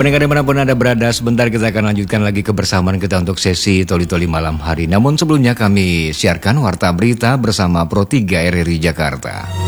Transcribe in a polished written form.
Pendengar dimanapun Anda berada, sebentar kita akan lanjutkan lagi kebersamaan kita untuk sesi Toli-Toli malam hari. Namun sebelumnya kami siarkan Warta Berita bersama Pro 3 RRI Jakarta.